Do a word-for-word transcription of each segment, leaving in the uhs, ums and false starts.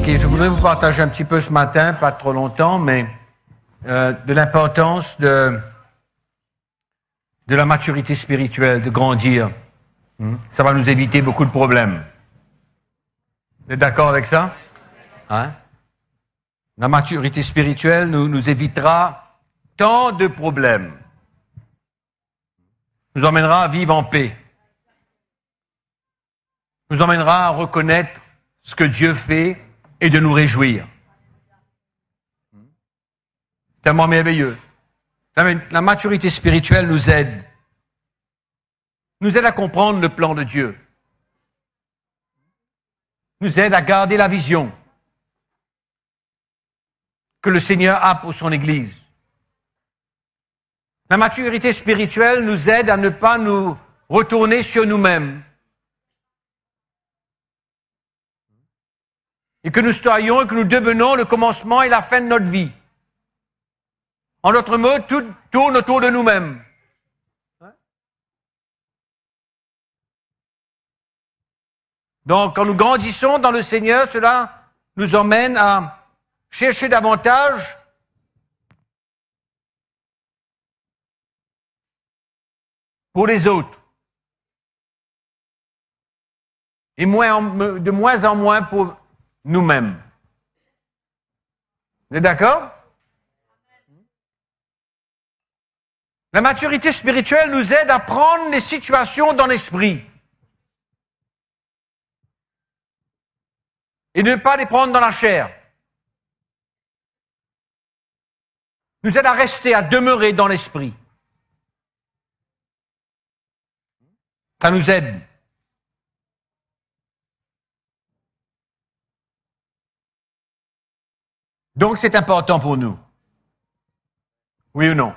Ok, je voudrais vous partager un petit peu ce matin, pas trop longtemps, mais euh, de l'importance de, de la maturité spirituelle, de grandir. Hmm? Ça va nous éviter beaucoup de problèmes. Vous êtes d'accord avec ça? Hein? La maturité spirituelle nous, nous évitera tant de problèmes. Nous emmènera à vivre en paix. Nous emmènera à reconnaître ce que Dieu fait et de nous réjouir. Tellement merveilleux. La, la maturité spirituelle nous aide. Nous aide à comprendre le plan de Dieu. Nous aide à garder la vision que le Seigneur a pour son Église. La maturité spirituelle nous aide à ne pas nous retourner sur nous-mêmes. Et que nous soyons et que nous devenons le commencement et la fin de notre vie. En d'autres mots, tout tourne autour de nous-mêmes. Donc, quand nous grandissons dans le Seigneur, cela nous emmène à chercher davantage pour les autres. Et moins en, de moins en moins pour nous-mêmes. Vous êtes d'accord? La maturité spirituelle nous aide à prendre les situations dans l'esprit. Et ne pas les prendre dans la chair. Nous aide à rester, à demeurer dans l'esprit. Ça nous aide. Donc c'est important pour nous. Oui ou non?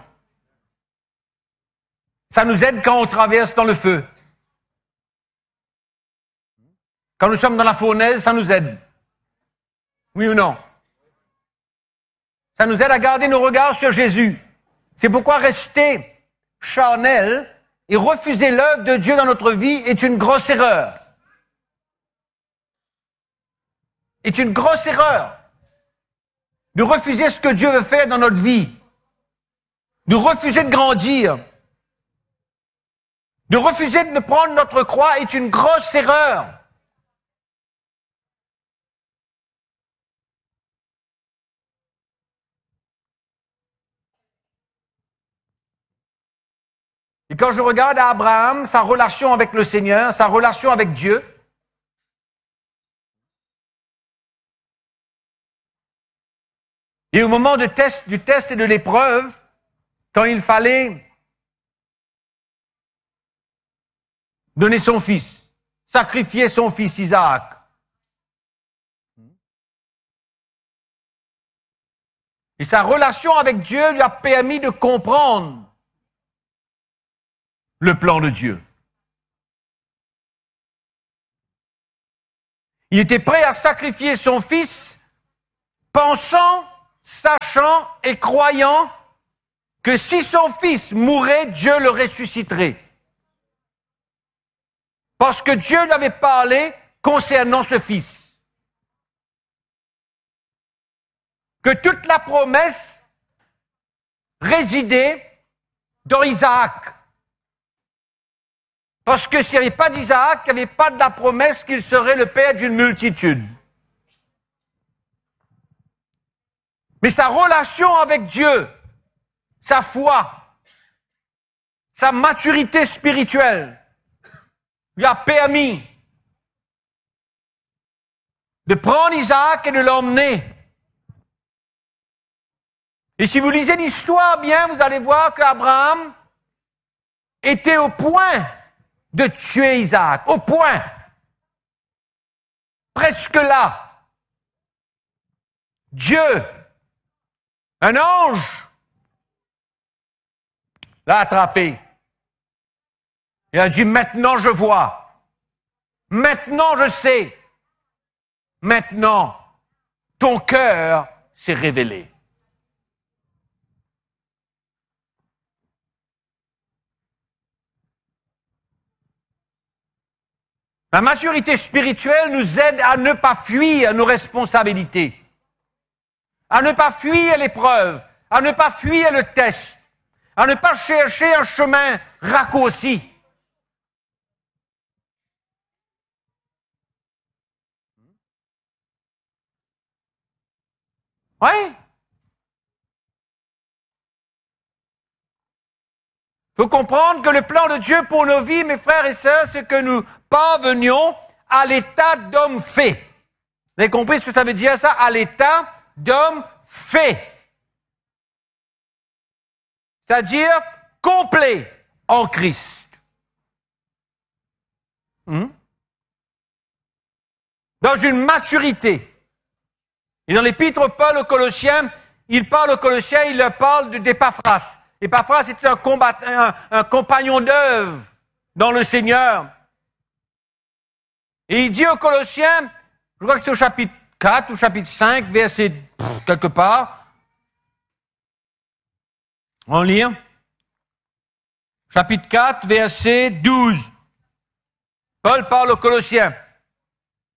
Ça nous aide quand on traverse dans le feu. Quand nous sommes dans la fournaise, ça nous aide. Oui ou non? Ça nous aide à garder nos regards sur Jésus. C'est pourquoi rester charnel et refuser l'œuvre de Dieu dans notre vie est une grosse erreur. Est une grosse erreur. De refuser ce que Dieu veut faire dans notre vie. De refuser de grandir. De refuser de prendre notre croix est une grosse erreur. Et quand je regarde à Abraham, sa relation avec le Seigneur, sa relation avec Dieu, et au moment de test, du test et de l'épreuve, quand il fallait donner son fils, sacrifier son fils Isaac, et sa relation avec Dieu lui a permis de comprendre le plan de Dieu. Il était prêt à sacrifier son fils, pensant, sachant et croyant que si son fils mourait, Dieu le ressusciterait. Parce que Dieu lui avait parlé concernant ce fils. Que toute la promesse résidait dans Isaac. Parce que s'il n'y avait pas d'Isaac, il n'y avait pas de la promesse qu'il serait le père d'une multitude. Mais sa relation avec Dieu, sa foi, sa maturité spirituelle lui a permis de prendre Isaac et de l'emmener. Et si vous lisez l'histoire bien, vous allez voir qu'Abraham était au point de tuer Isaac, au point, presque là. Dieu, un ange, l'a attrapé. Il a dit, maintenant je vois, maintenant je sais, maintenant ton cœur s'est révélé. La maturité spirituelle nous aide à ne pas fuir nos responsabilités, à ne pas fuir l'épreuve, à ne pas fuir le test, à ne pas chercher un chemin raccourci. Oui. Il faut comprendre que le plan de Dieu pour nos vies, mes frères et sœurs, c'est que nous parvenions à l'état d'homme fait. Vous avez compris ce que ça veut dire, ça? À l'état d'homme fait. C'est-à-dire complet en Christ. Hmm? Dans une maturité. Et dans l'épître Paul aux Colossiens, il parle aux Colossiens, il leur parle d'Épaphras. Épaphras était un, combat, un, un compagnon d'œuvre dans le Seigneur. Et il dit aux Colossiens, je crois que c'est au chapitre quatre ou chapitre cinq, verset pff, quelque part. On lit. Chapitre quatre, verset douze. Paul parle aux Colossiens.